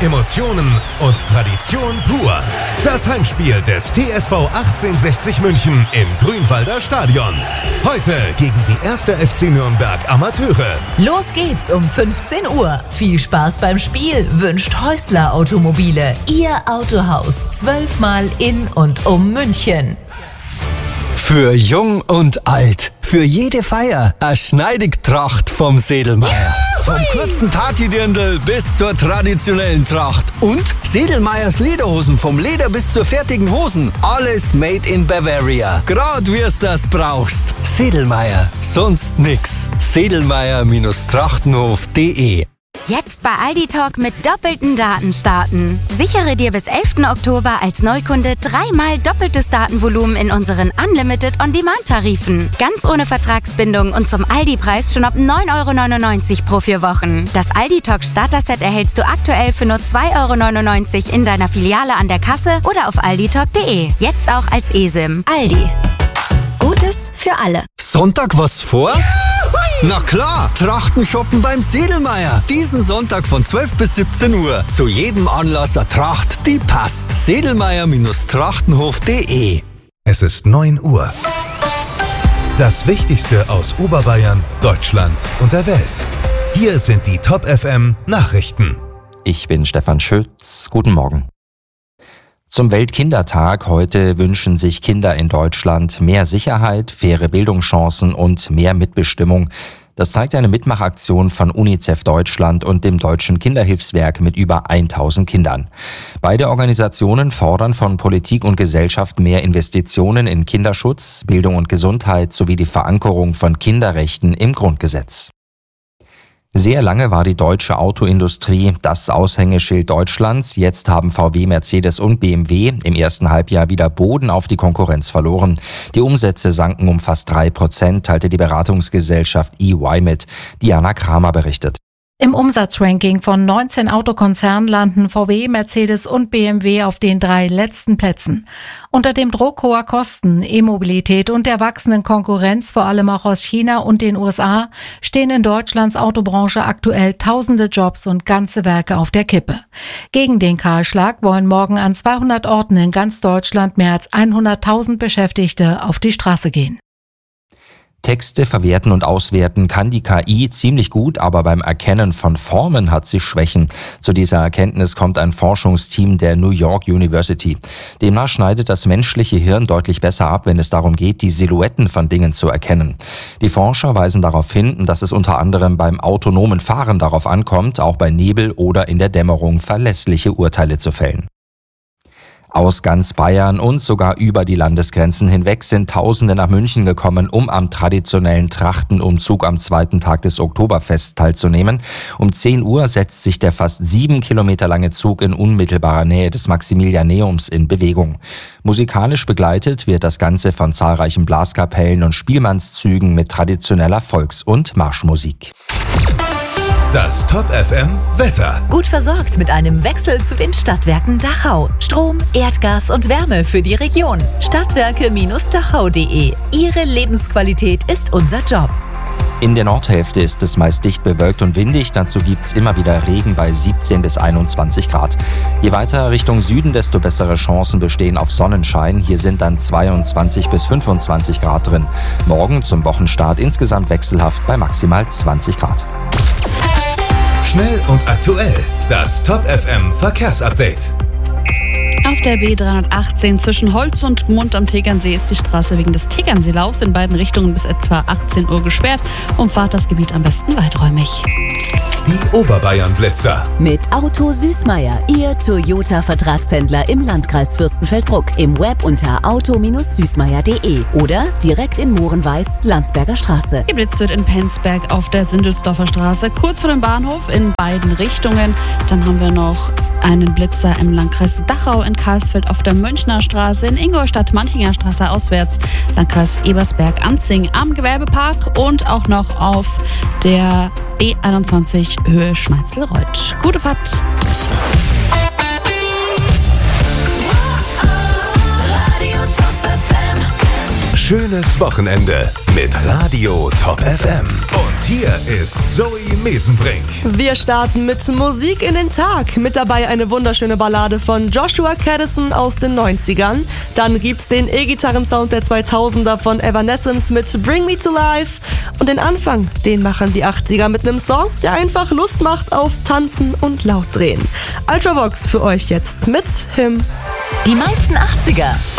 Emotionen und Tradition pur. Das Heimspiel des TSV 1860 München im Grünwalder Stadion. Heute gegen die 1. FC Nürnberg Amateure. Los geht's um 15 Uhr. Viel Spaß beim Spiel wünscht Häusler Automobile. Ihr Autohaus 12-mal in und um München. Für Jung und Alt, für jede Feier, eine Schneidigtracht vom Sedelmeier. Vom kurzen Partydirndl bis zur traditionellen Tracht. Und Sedelmeiers Lederhosen, vom Leder bis zur fertigen Hosen. Alles made in Bavaria. Grad wir's das brauchst. Sedelmeier, sonst nix. Sedelmeier-trachtenhof.de. Jetzt bei Aldi Talk mit doppelten Daten starten. Sichere dir bis 11. Oktober als Neukunde 3-mal doppeltes Datenvolumen in unseren Unlimited On-Demand-Tarifen. Ganz ohne Vertragsbindung und zum Aldi-Preis schon ab 9,99 € pro 4 Wochen. Das Aldi Talk Starter-Set erhältst du aktuell für nur 2,99 € in deiner Filiale an der Kasse oder auf alditalk.de. Jetzt auch als eSIM. Aldi. Gutes für alle. Sonntag was vor? Na klar, Trachten shoppen beim Sedelmeier. Diesen Sonntag von 12 bis 17 Uhr. Zu jedem Anlass eine Tracht, die passt. Sedelmeier-trachtenhof.de. Es ist 9 Uhr. Das Wichtigste aus Oberbayern, Deutschland und der Welt. Hier sind die Top FM Nachrichten. Ich bin Stefan Schütz. Guten Morgen. Zum Weltkindertag heute wünschen sich Kinder in Deutschland mehr Sicherheit, faire Bildungschancen und mehr Mitbestimmung. Das zeigt eine Mitmachaktion von UNICEF Deutschland und dem Deutschen Kinderhilfswerk mit über 1000 Kindern. Beide Organisationen fordern von Politik und Gesellschaft mehr Investitionen in Kinderschutz, Bildung und Gesundheit sowie die Verankerung von Kinderrechten im Grundgesetz. Sehr lange war die deutsche Autoindustrie das Aushängeschild Deutschlands. Jetzt haben VW, Mercedes und BMW im ersten Halbjahr wieder Boden auf die Konkurrenz verloren. Die Umsätze sanken um fast 3%, teilte die Beratungsgesellschaft EY mit. Diana Kramer berichtet. Im Umsatzranking von 19 Autokonzernen landen VW, Mercedes und BMW auf den 3 letzten Plätzen. Unter dem Druck hoher Kosten, E-Mobilität und der wachsenden Konkurrenz, vor allem auch aus China und den USA, stehen in Deutschlands Autobranche aktuell tausende Jobs und ganze Werke auf der Kippe. Gegen den Kahlschlag wollen morgen an 200 Orten in ganz Deutschland mehr als 100.000 Beschäftigte auf die Straße gehen. Texte verwerten und auswerten kann die KI ziemlich gut, aber beim Erkennen von Formen hat sie Schwächen. Zu dieser Erkenntnis kommt ein Forschungsteam der New York University. Demnach schneidet das menschliche Hirn deutlich besser ab, wenn es darum geht, die Silhouetten von Dingen zu erkennen. Die Forscher weisen darauf hin, dass es unter anderem beim autonomen Fahren darauf ankommt, auch bei Nebel oder in der Dämmerung verlässliche Urteile zu fällen. Aus ganz Bayern und sogar über die Landesgrenzen hinweg sind Tausende nach München gekommen, um am traditionellen Trachtenumzug am zweiten Tag des Oktoberfests teilzunehmen. Um 10 Uhr setzt sich der fast 7 Kilometer lange Zug in unmittelbarer Nähe des Maximilianeums in Bewegung. Musikalisch begleitet wird das Ganze von zahlreichen Blaskapellen und Spielmannszügen mit traditioneller Volks- und Marschmusik. Das Top FM Wetter. Gut versorgt mit einem Wechsel zu den Stadtwerken Dachau. Strom, Erdgas und Wärme für die Region. Stadtwerke-dachau.de. Ihre Lebensqualität ist unser Job. In der Nordhälfte ist es meist dicht bewölkt und windig, dazu gibt's immer wieder Regen bei 17 bis 21 Grad. Je weiter Richtung Süden, desto bessere Chancen bestehen auf Sonnenschein. Hier sind dann 22 bis 25 Grad drin. Morgen zum Wochenstart insgesamt wechselhaft bei maximal 20 Grad. Schnell und aktuell. Das Top FM Verkehrsupdate. Auf der B318 zwischen Holz und Gmund am Tegernsee ist die Straße wegen des Tegernseelaufs in beiden Richtungen bis etwa 18 Uhr gesperrt. Umfahrt das Gebiet am besten weiträumig. Die Oberbayern-Blitzer. Mit Auto Süßmeier, Ihr Toyota-Vertragshändler im Landkreis Fürstenfeldbruck. Im Web unter auto-süßmeier.de oder direkt in Mohrenweiß, Landsberger Straße. Geblitzt wird in Penzberg auf der Sindelsdorfer Straße, kurz vor dem Bahnhof in beiden Richtungen. Dann haben wir noch einen Blitzer im Landkreis Dachau in Karlsfeld auf der Münchner Straße, in Ingolstadt-Manchinger Straße auswärts, Landkreis Ebersberg-Anzing am Gewerbepark und auch noch auf der B21 Höhe Schmalzelreuth. Gute Fahrt! schönes Wochenende mit Radio Top FM. Und hier ist Zoe Mesenbrink. Wir starten mit Musik in den Tag. Mit dabei eine wunderschöne Ballade von Joshua Caddison aus den 90ern. Dann gibt's den E-Gitarren-Sound der 2000er von Evanescence mit Bring Me to Life. Und den Anfang, den machen die 80er mit einem Song, der einfach Lust macht auf Tanzen und laut drehen. Ultravox für euch jetzt mit Him. Die meisten 80er